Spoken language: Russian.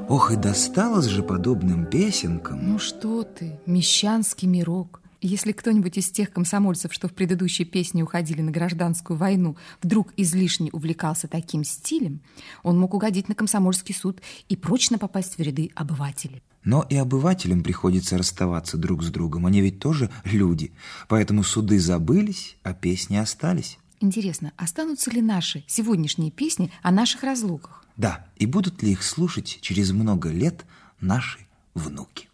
Ох, и досталось же подобным песенкам. Ну что ты, мещанский мирок. Если кто-нибудь из тех комсомольцев, что в предыдущей песне уходили на гражданскую войну, вдруг излишне увлекался таким стилем, он мог угодить на комсомольский суд и прочно попасть в ряды обывателей. Но и обывателям приходится расставаться друг с другом. Они ведь тоже люди. Поэтому суды забылись, а песни остались. Интересно, останутся ли наши сегодняшние песни о наших разлуках? Да, и будут ли их слушать через много лет наши внуки?